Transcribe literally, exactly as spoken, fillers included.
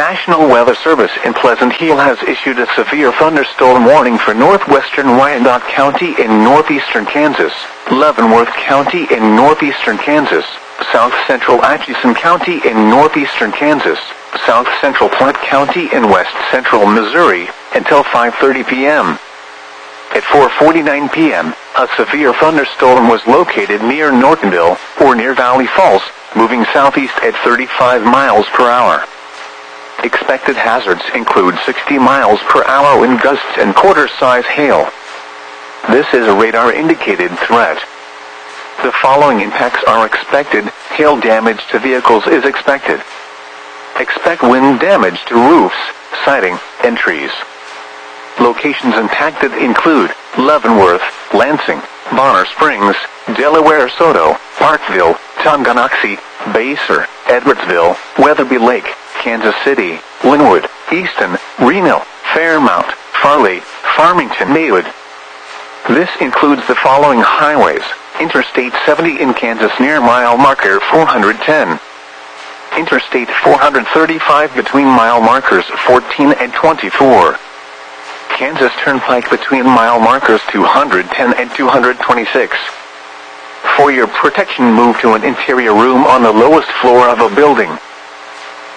National Weather Service in Pleasant Hill has issued a severe thunderstorm warning for northwestern Wyandotte County in northeastern Kansas, Leavenworth County in northeastern Kansas, south central Atchison County in northeastern Kansas, south central Platte County in west central Missouri, until five thirty p m At four forty-nine p m, a severe thunderstorm was located near Nortonville, or near Valley Falls, moving southeast at thirty-five miles per hour. Expected hazards include sixty miles per hour wind gusts and quarter-size hail. This is a radar-indicated threat. The following impacts are expected. Hail damage to vehicles is expected. Expect wind damage to roofs, siding, and trees. Locations impacted include Leavenworth, Lansing, Bonner Springs, Delaware Soto, Parkville, Tonganoxie, Basehor, Edwardsville, Weatherby Lake, Kansas City, Linwood, Easton, Reno, Fairmount, Farley, Farmington, Maywood. This includes the following highways: Interstate seventy in Kansas near mile marker four hundred ten. Interstate four hundred thirty-five between mile markers fourteen and twenty-four. Kansas Turnpike between mile markers two hundred ten and two hundred twenty-six. For your protection, move to an interior room on the lowest floor of a building.